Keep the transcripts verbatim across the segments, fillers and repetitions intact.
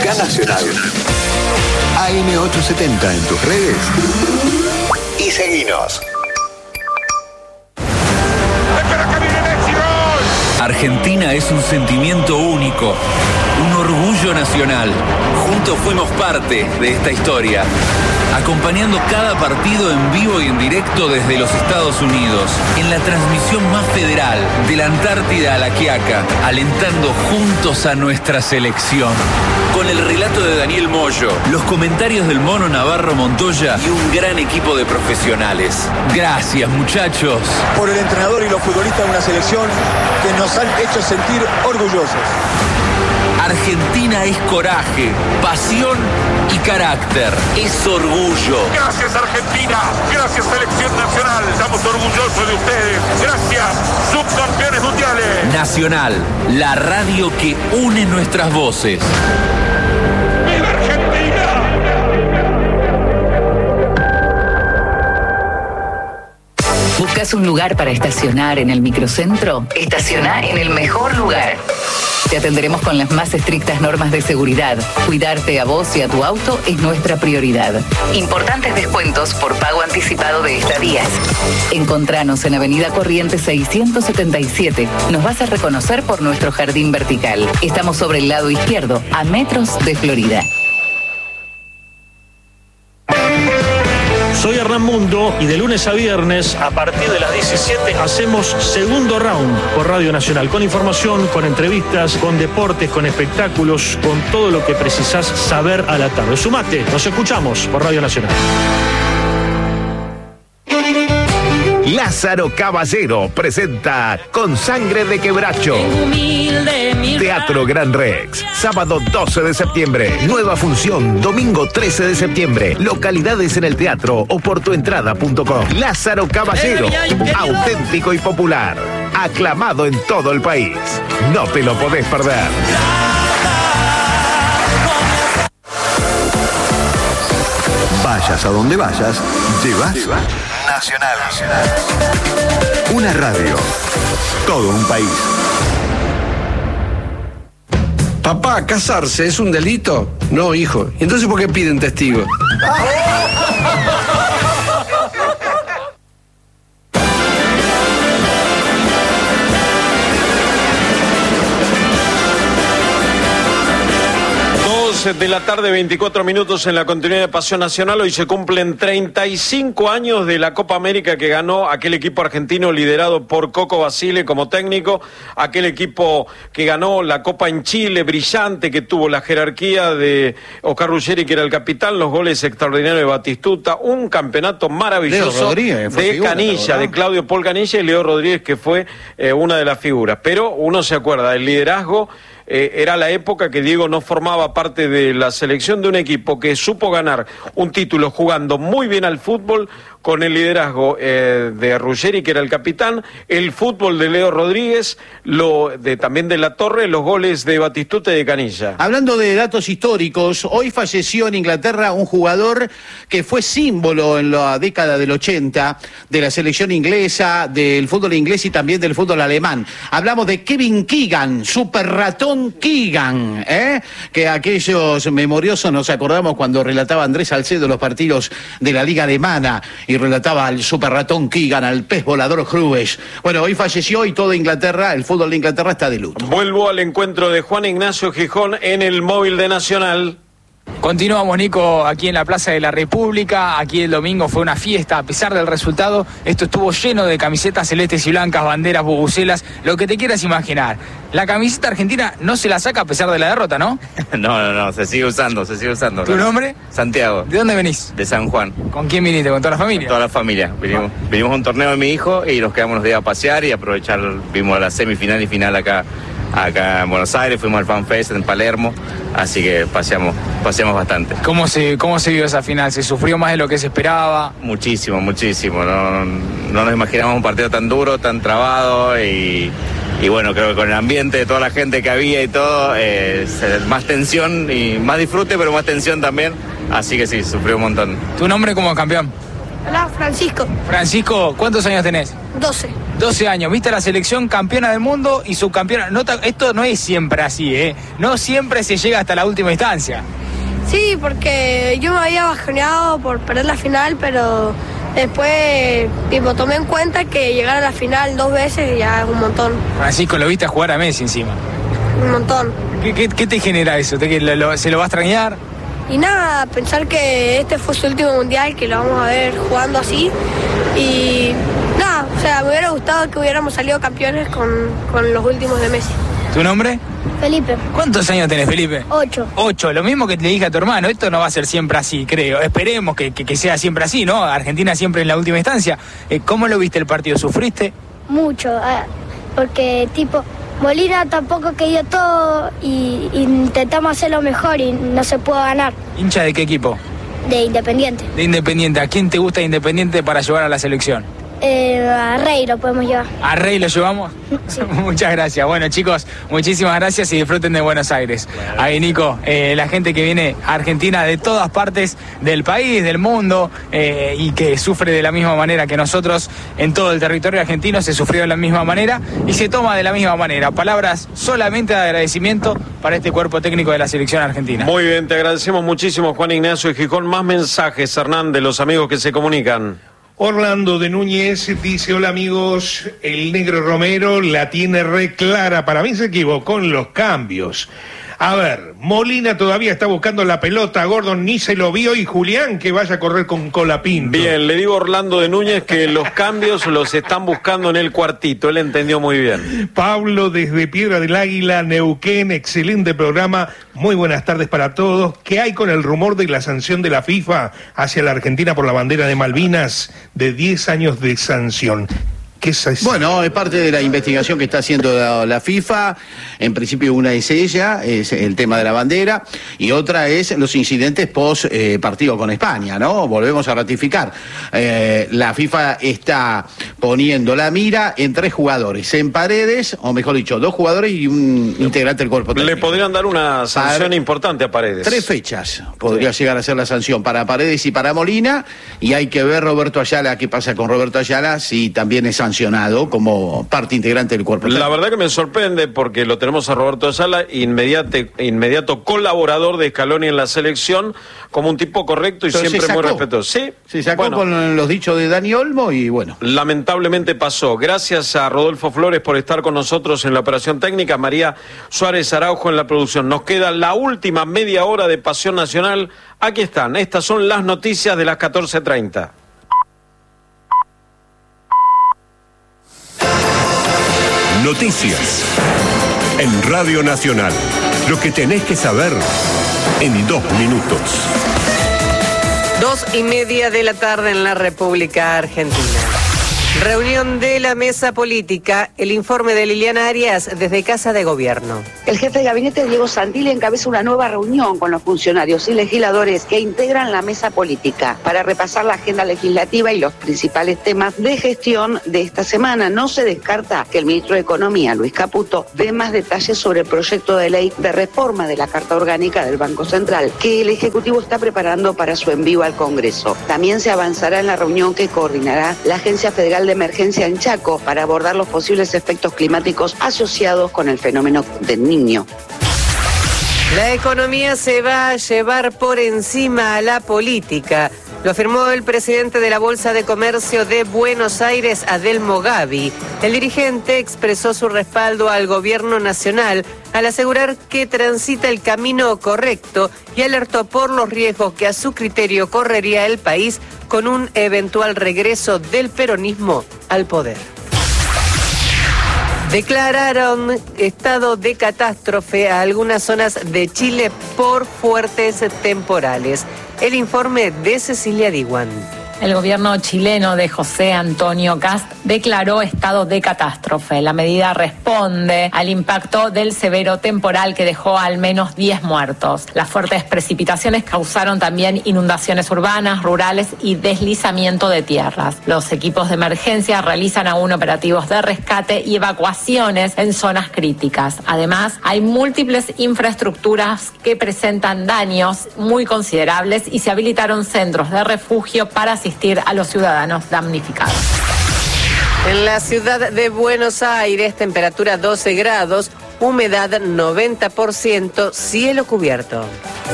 acá Nacional. A M ochocientos setenta en tus redes y seguinos. Argentina es un sentimiento único, un orgullo nacional. Juntos fuimos parte de esta historia, acompañando cada partido en vivo y en directo desde los Estados Unidos, en la transmisión más federal, de la Antártida a la Quiaca, alentando juntos a nuestra selección. Con el relato de Daniel Moyo, los comentarios del Mono Navarro Montoya y un gran equipo de profesionales. Gracias, muchachos. Por el entrenador y los futbolistas de una selección que nos han hecho sentir orgullosos. Argentina es coraje, pasión y carácter. Es orgullo. Gracias, Argentina. Gracias, Selección Nacional. Estamos orgullosos de ustedes. Gracias, subcampeones mundiales. Nacional, la radio que une nuestras voces. ¡Viva Argentina! ¿Buscas un lugar para estacionar en el microcentro? Estaciona en el mejor lugar. Te atenderemos con las más estrictas normas de seguridad. Cuidarte a vos y a tu auto es nuestra prioridad. Importantes descuentos por pago anticipado de estadías. Encontranos en Avenida Corrientes seiscientos setenta y siete. Nos vas a reconocer por nuestro jardín vertical. Estamos sobre el lado izquierdo, a metros de Florida. Soy Hernán Mundo y de lunes a viernes, a partir de las diecisiete, hacemos Segundo Round por Radio Nacional. Con información, con entrevistas, con deportes, con espectáculos, con todo lo que precisás saber a la tarde. Sumate, nos escuchamos por Radio Nacional. Lázaro Caballero presenta Con Sangre de Quebracho. Teatro Gran Rex, sábado doce de septiembre. Nueva función, domingo trece de septiembre. Localidades en el teatro o por tuentrada punto com. Lázaro Caballero, auténtico y popular. Aclamado en todo el país. No te lo podés perder. Vayas a donde vayas, llevas Nacional. Una radio, todo un país. Papá, ¿casarse es un delito? No, hijo. ¿Y entonces por qué piden testigos? De la tarde, veinticuatro minutos en la continuidad de Pasión Nacional. Hoy se cumplen treinta y cinco años de la Copa América que ganó aquel equipo argentino liderado por Coco Basile como técnico, aquel equipo que ganó la Copa en Chile, brillante, que tuvo la jerarquía de Oscar Ruggeri, que era el capitán, los goles extraordinarios de Batistuta, un campeonato maravilloso de figura, Canilla, de Claudio Paul Canilla y Leo Rodríguez, que fue eh, una de las figuras. Pero uno se acuerda del liderazgo. Eh, era la época que Diego no formaba parte de la selección de un equipo que supo ganar un título jugando muy bien al fútbol, con el liderazgo eh, de Ruggeri, que era el capitán, el fútbol de Leo Rodríguez, lo de también de La Torre, los goles de Batistuta y de Canilla. Hablando de datos históricos, hoy falleció en Inglaterra un jugador que fue símbolo en la década del ochenta de la selección inglesa, del fútbol inglés y también del fútbol alemán. Hablamos de Kevin Keegan, super ratón Keegan, ¿eh? Que aquellos memoriosos nos acordamos cuando relataba Andrés Salcedo los partidos de la Liga Alemana y relataba al super ratón Keegan, al pez volador Cruyff. Bueno, hoy falleció y toda Inglaterra, el fútbol de Inglaterra está de luto. Vuelvo al encuentro de Juan Ignacio Gijón en el móvil de Nacional. Continuamos, Nico, aquí en la Plaza de la República. Aquí el domingo fue una fiesta. A pesar del resultado, esto estuvo lleno de camisetas celestes y blancas, banderas, bubucelas, lo que te quieras imaginar. La camiseta argentina no se la saca a pesar de la derrota, ¿no? No, no, no, se sigue usando, se sigue usando. ¿Tu nombre? Santiago. ¿De dónde venís? De San Juan. ¿Con quién viniste? ¿Con toda la familia? Con toda la familia. Vinimos, vinimos a un torneo de mi hijo y nos quedamos unos días a pasear y aprovechar, vimos la semifinal y final acá. Acá en Buenos Aires, fuimos al Fan Fest en Palermo, así que paseamos, paseamos bastante. ¿Cómo se, cómo se vio esa final? ¿Se sufrió más de lo que se esperaba? Muchísimo, muchísimo. No, no nos imaginamos un partido tan duro, tan trabado y, y bueno, creo que con el ambiente de toda la gente que había y todo, eh, más tensión y más disfrute, pero más tensión también. Así que sí, sufrió un montón. ¿Tu nombre como campeón? Hola, Francisco. Francisco, ¿cuántos años tenés? doce. doce años, viste la selección campeona del mundo y subcampeona. No, esto no es siempre así, ¿eh? No siempre se llega hasta la última instancia. Sí, porque yo me había bajoneado por perder la final, pero después tipo, tomé en cuenta que llegar a la final dos veces ya es un montón. Francisco, lo viste a jugar a Messi encima. Un montón. ¿Qué, qué, qué te genera eso? ¿Te, lo, lo, ¿Se lo va a extrañar? Y nada, pensar que este fue su último mundial, que lo vamos a ver jugando así. Y nada, o sea, me hubiera gustado que hubiéramos salido campeones con, con los últimos de Messi. ¿Tu nombre? Felipe. ¿Cuántos años tenés, Felipe? Ocho. Ocho, lo mismo que le dije a tu hermano, esto no va a ser siempre así, creo. Esperemos que, que, que sea siempre así, ¿no? Argentina siempre en la última instancia. Eh, ¿Cómo lo viste el partido? ¿Sufriste? Mucho, ah, porque tipo... Molina tampoco quería todo y, y intentamos hacerlo mejor y no se pudo ganar. ¿Hincha de qué equipo? De Independiente. De Independiente. ¿A quién te gusta de Independiente para llevar a la selección? Eh, a Rey lo podemos llevar. ¿A Rey lo llevamos? Sí. Muchas gracias. Bueno, chicos, muchísimas gracias y disfruten de Buenos Aires. Bueno. Ahí, Nico, eh, la gente que viene a Argentina de todas partes del país, del mundo, eh, y que sufre de la misma manera que nosotros en todo el territorio argentino, se sufrió de la misma manera y se toma de la misma manera. Palabras solamente de agradecimiento para este cuerpo técnico de la selección argentina. Muy bien, te agradecemos muchísimo, Juan Ignacio y Gijón. Más mensajes, Hernán, de los amigos que se comunican. Orlando de Núñez dice: hola amigos, el Negro Romero la tiene re clara, para mí se equivocó en los cambios. A ver, Molina todavía está buscando la pelota, Gordon ni se lo vio y Julián que vaya a correr con Colapinto. Bien, le digo a Orlando de Núñez que los cambios los están buscando en el cuartito, él entendió muy bien. Pablo desde Piedra del Águila, Neuquén, excelente programa, muy buenas tardes para todos. ¿Qué hay con el rumor de la sanción de la FIFA hacia la Argentina por la bandera de Malvinas de diez años de sanción? Es bueno, es parte de la investigación que está haciendo la, la FIFA. En principio una es ella, es el tema de la bandera, y otra es los incidentes post eh, partido con España, ¿no? Volvemos a ratificar. Eh, la FIFA está poniendo la mira en tres jugadores, en Paredes, o mejor dicho, dos jugadores y un integrante del cuerpo técnico. Le podrían dar una sanción para, importante a Paredes. Tres fechas podría sí. llegar a ser la sanción para Paredes y para Molina, y hay que ver Roberto Ayala, qué pasa con Roberto Ayala, si también es sancionado como parte integrante del cuerpo. La verdad que me sorprende porque lo tenemos a Roberto Ayala, inmediato, inmediato colaborador de Scaloni en la selección, como un tipo correcto y Pero siempre muy respetuoso. Sí, se sacó bueno, con los dichos de Dani Olmo y bueno. Lamentablemente pasó. Gracias a Rodolfo Flores por estar con nosotros en la operación técnica, María Suárez Araujo en la producción. Nos queda la última media hora de Pasión Nacional. Aquí están, estas son las noticias de las catorce treinta. Noticias en Radio Nacional. Lo que tenés que saber en dos minutos. Dos y media de la tarde en la República Argentina. Reunión de la mesa política, el informe de Liliana Arias desde Casa de Gobierno. El jefe de gabinete, Diego Santilli, encabeza una nueva reunión con los funcionarios y legisladores que integran la mesa política para repasar la agenda legislativa y los principales temas de gestión de esta semana. No se descarta que el ministro de Economía, Luis Caputo, dé más detalles sobre el proyecto de ley de reforma de la Carta Orgánica del Banco Central, que el Ejecutivo está preparando para su envío al Congreso. También se avanzará en la reunión que coordinará la Agencia Federal de Emergencia en Chaco para abordar los posibles efectos climáticos asociados con el fenómeno del Niño. La economía se va a llevar por encima a la política. Lo afirmó el presidente de la Bolsa de Comercio de Buenos Aires, Adelmo Gavi. El dirigente expresó su respaldo al gobierno nacional al asegurar que transita el camino correcto y alertó por los riesgos que a su criterio correría el país con un eventual regreso del peronismo al poder. Declararon estado de catástrofe a algunas zonas de Chile por fuertes temporales. El informe de Cecilia Diwan. El gobierno chileno de José Antonio Kast declaró estado de catástrofe. La medida responde al impacto del severo temporal que dejó al menos diez muertos. Las fuertes precipitaciones causaron también inundaciones urbanas, rurales y deslizamiento de tierras. Los equipos de emergencia realizan aún operativos de rescate y evacuaciones en zonas críticas. Además, hay múltiples infraestructuras que presentan daños muy considerables y se habilitaron centros de refugio para asistir a los ciudadanos damnificados. En la ciudad de Buenos Aires, temperatura doce grados, humedad noventa por ciento, cielo cubierto.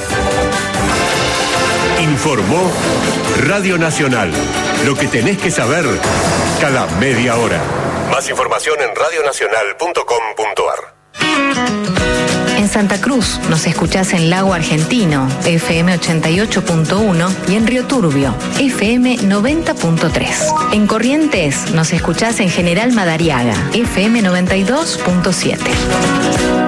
Informó Radio Nacional. Lo que tenés que saber cada media hora. Más información en radio nacional punto com punto ar. En Santa Cruz nos escuchás en Lago Argentino, F M ochenta y ocho punto uno, y en Río Turbio, F M noventa punto tres. En Corrientes nos escuchás en General Madariaga, F M noventa y dos punto siete.